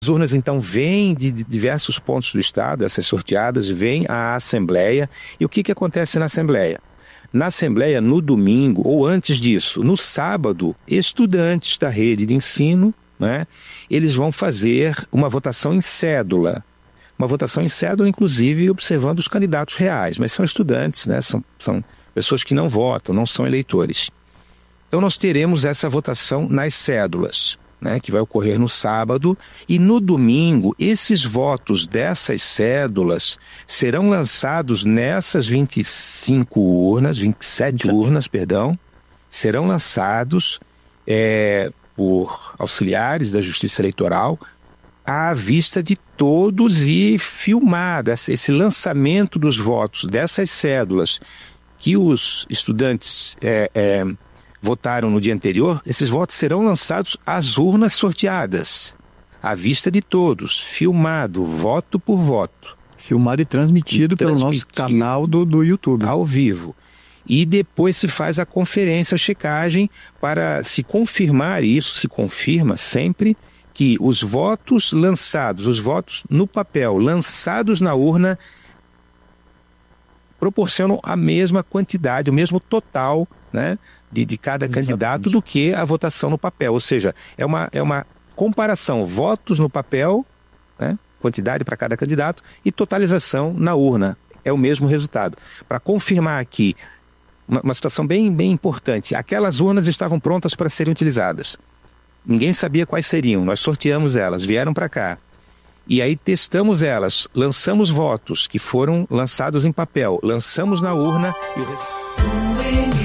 As urnas, então, vêm de diversos pontos do estado, essas sorteadas, vêm à Assembleia. E o que acontece na Assembleia? Na Assembleia, no domingo, ou antes disso, no sábado, estudantes da rede de ensino, né, eles vão fazer uma votação em cédula. Uma votação em cédula, inclusive, observando os candidatos reais. Mas são estudantes, né, são pessoas que não votam, não são eleitores. Então, nós teremos essa votação nas cédulas, né, que vai ocorrer no sábado, e no domingo, esses votos dessas cédulas serão lançados nessas 27 urnas, serão lançados por auxiliares da Justiça Eleitoral à vista de todos e filmado esse lançamento dos votos dessas cédulas que os estudantes votaram no dia anterior. Esses votos serão lançados às urnas sorteadas, à vista de todos, filmado, voto por voto. Filmado e transmitido pelo nosso canal do YouTube. Ao vivo. E depois se faz a conferência, a checagem, para se confirmar isso, se confirma sempre que os votos lançados, os votos no papel, lançados na urna, proporcionam a mesma quantidade, o mesmo total, né, de cada candidato do que a votação no papel. Ou seja, é uma comparação, votos no papel, né, quantidade para cada candidato, e totalização na urna. É o mesmo resultado. Para confirmar aqui, uma situação bem importante, aquelas urnas estavam prontas para serem utilizadas. Ninguém sabia quais seriam, nós sorteamos elas, vieram para cá. E aí testamos elas, lançamos votos que foram lançados em papel, lançamos na urna e o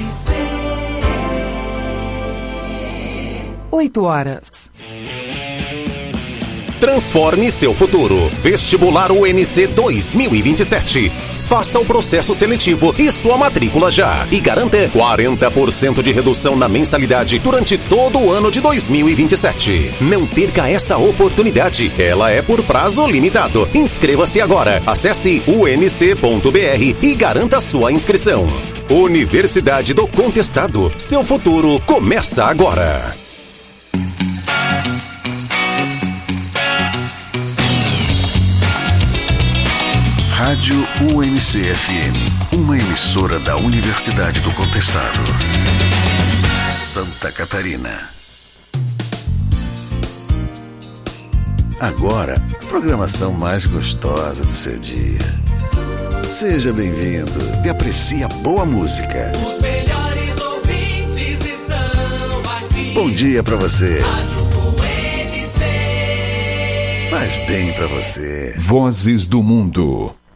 8h. Transforme seu futuro. Vestibular UNC 2027. Faça o processo seletivo e sua matrícula já. E garanta 40% de redução na mensalidade durante todo o ano de 2027. Não perca essa oportunidade. Ela é por prazo limitado. Inscreva-se agora. Acesse unc.br e garanta sua inscrição. Universidade do Contestado. Seu futuro começa agora. Rádio UNC-FM, uma emissora da Universidade do Contestado. Santa Catarina. Agora, a programação mais gostosa do seu dia. Seja bem-vindo e aprecie a boa música. Os melhores ouvintes estão aqui. Bom dia pra você. Rádio UNC. Faz bem pra você. Vozes do Mundo.